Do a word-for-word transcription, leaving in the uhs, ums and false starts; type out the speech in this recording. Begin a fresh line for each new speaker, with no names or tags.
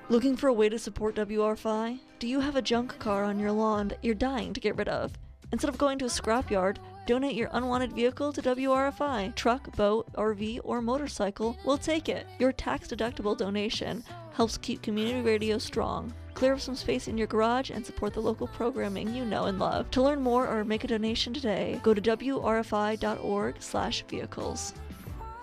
Looking for a way to support W R F I? Do you have a junk car on your lawn that you're dying to get rid of? Instead of going to a scrapyard, donate your unwanted vehicle to W R F I. Truck, boat, R V, or motorcycle, we'll take it. Your tax-deductible donation helps keep community radio strong. Clear up some space in your garage and support the local programming you know and love. To learn more or make a donation today, go to W R F I dot org slash vehicles.